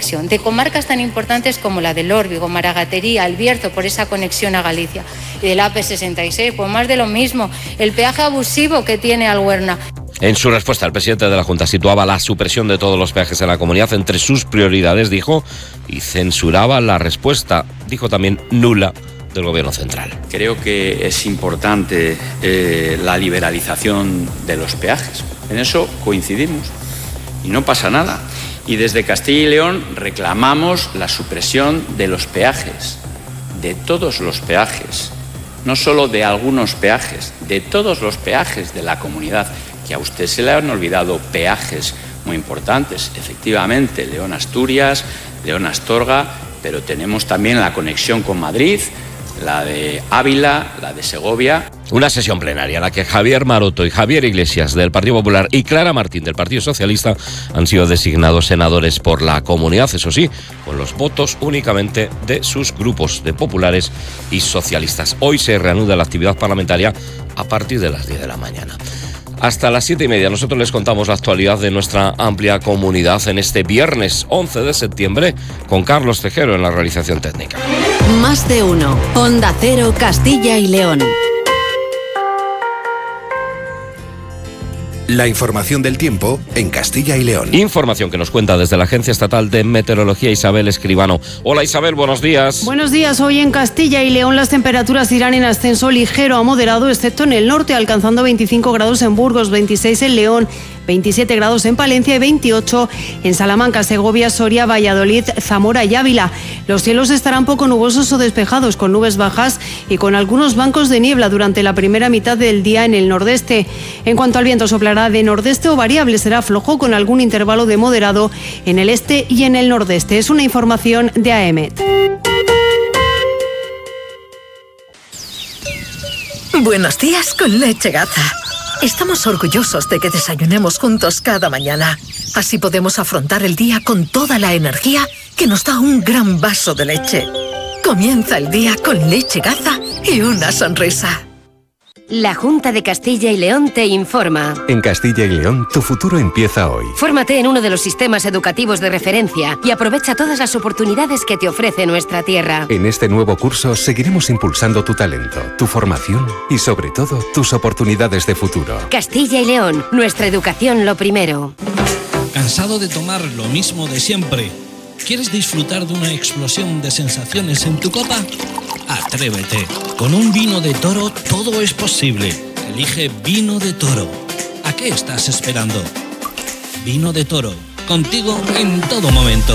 conexión de comarcas tan importantes como la del Órbigo, Maragatería, El Bierzo, por esa conexión a Galicia, y del AP66, pues más de lo mismo, el peaje abusivo que tiene Alhuerna. En su respuesta, el presidente de la Junta situaba la supresión de todos los peajes en la comunidad entre sus prioridades, dijo, y censuraba la respuesta, dijo también, nula del Gobierno central. Creo que es importante la liberalización de los peajes. En eso coincidimos y no pasa nada. Y desde Castilla y León reclamamos la supresión de los peajes, de todos los peajes, no solo de algunos peajes, de todos los peajes de la comunidad. Que a usted se le han olvidado peajes muy importantes. Efectivamente, León-Asturias, León-Astorga, pero tenemos también la conexión con Madrid, la de Ávila, la de Segovia. Una sesión plenaria en la que Javier Maroto y Javier Iglesias del Partido Popular y Clara Martín del Partido Socialista han sido designados senadores por la comunidad, eso sí, con los votos únicamente de sus grupos de populares y socialistas. Hoy se reanuda la actividad parlamentaria a partir de las 10 de la mañana. Hasta las 7:30 nosotros les contamos la actualidad de nuestra amplia comunidad en este viernes 11 de septiembre con Carlos Tejero en la realización técnica. Más de uno. Onda Cero, Castilla y León. La información del tiempo en Castilla y León. Información que nos cuenta desde la Agencia Estatal de Meteorología Isabel Escribano. Hola Isabel, buenos días. Buenos días. Hoy en Castilla y León las temperaturas irán en ascenso ligero a moderado, excepto en el norte, alcanzando 25 grados en Burgos, 26 en León, 27 grados en Palencia y 28 en Salamanca, Segovia, Soria, Valladolid, Zamora y Ávila. Los cielos estarán poco nubosos o despejados, con nubes bajas y con algunos bancos de niebla durante la primera mitad del día en el nordeste. En cuanto al viento, soplará de nordeste o variable, será flojo con algún intervalo de moderado en el este y en el nordeste. Es una información de AEMET. Buenos días con Leche Gaza. Estamos orgullosos de que desayunemos juntos cada mañana. Así podemos afrontar el día con toda la energía que nos da un gran vaso de leche. Comienza el día con Leche Gaza y una sonrisa. La Junta de Castilla y León te informa. En Castilla y León, tu futuro empieza hoy. Fórmate en uno de los sistemas educativos de referencia y aprovecha todas las oportunidades que te ofrece nuestra tierra. En este nuevo curso seguiremos impulsando tu talento, tu formación y sobre todo tus oportunidades de futuro. Castilla y León, nuestra educación lo primero. ¿Cansado de tomar lo mismo de siempre? ¿Quieres disfrutar de una explosión de sensaciones en tu copa? Atrévete. Con un vino de Toro todo es posible. Elige Vino de Toro. ¿A qué estás esperando? Vino de Toro. Contigo en todo momento.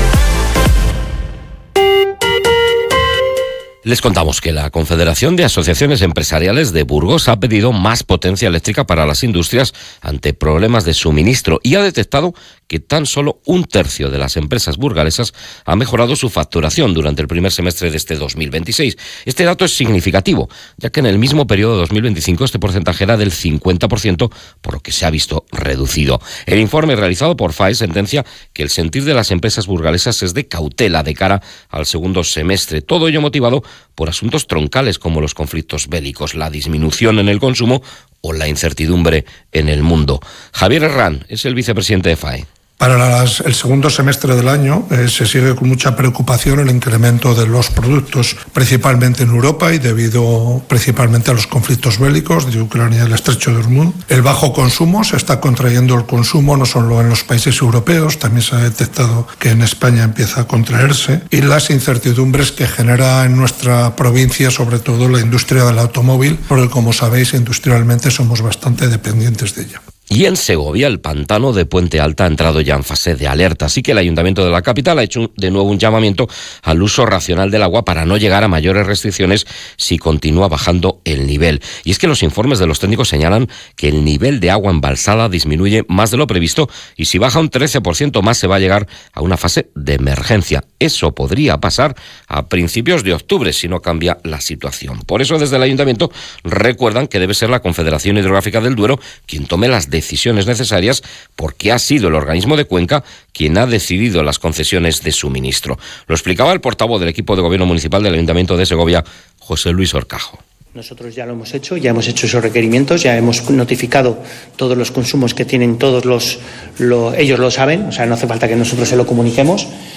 Les contamos que la Confederación de Asociaciones Empresariales de Burgos ha pedido más potencia eléctrica para las industrias ante problemas de suministro y ha detectado que tan solo 1/3 de las empresas burgalesas ha mejorado su facturación durante el primer semestre de este 2026. Este dato es significativo, ya que en el mismo periodo de 2025 este porcentaje era del 50%, por lo que se ha visto reducido. El informe realizado por FAE sentencia que el sentir de las empresas burgalesas es de cautela de cara al segundo semestre, todo ello motivado por asuntos troncales como los conflictos bélicos, la disminución en el consumo o la incertidumbre en el mundo. Javier Herrán es el vicepresidente de FAE. Para el segundo semestre del año se sigue con mucha preocupación el incremento de los productos, principalmente en Europa y debido principalmente a los conflictos bélicos de Ucrania y el Estrecho de Hormuz. El bajo consumo, se está contrayendo el consumo no solo en los países europeos, también se ha detectado que en España empieza a contraerse, y las incertidumbres que genera en nuestra provincia, sobre todo la industria del automóvil, porque como sabéis, industrialmente somos bastante dependientes de ella. Y en Segovia, el pantano de Puente Alta ha entrado ya en fase de alerta, así que el Ayuntamiento de la capital ha hecho de nuevo un llamamiento al uso racional del agua para no llegar a mayores restricciones si continúa bajando el nivel. Y es que los informes de los técnicos señalan que el nivel de agua embalsada disminuye más de lo previsto y si baja un 13% más se va a llegar a una fase de emergencia. Eso podría pasar a principios de octubre si no cambia la situación. Por eso desde el Ayuntamiento recuerdan que debe ser la Confederación Hidrográfica del Duero quien tome las decisiones necesarias porque ha sido el organismo de Cuenca quien ha decidido las concesiones de suministro. Lo explicaba el portavoz del equipo de gobierno municipal del Ayuntamiento de Segovia, José Luis Horcajo. Nosotros ya lo hemos hecho, ya hemos hecho esos requerimientos, ya hemos notificado todos los consumos que tienen ellos lo saben, o sea, no hace falta que nosotros se lo comuniquemos.